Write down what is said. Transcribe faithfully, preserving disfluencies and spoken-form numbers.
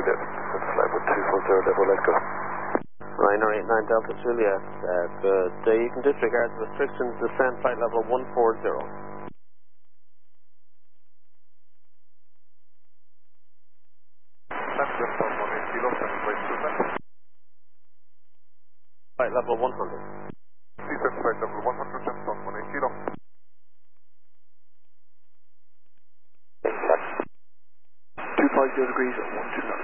Yes, that's flight with two four zero, level, let's go. Ryanair eight nine Delta Juliet, uh, good. Uh, you can disregard the restrictions, descend flight level one four zero. That's just on one eight kilo, and flight two left. Flight level one hundred. Descend flight level one hundred, just on one eight kilo. two five zero degrees and one two nine.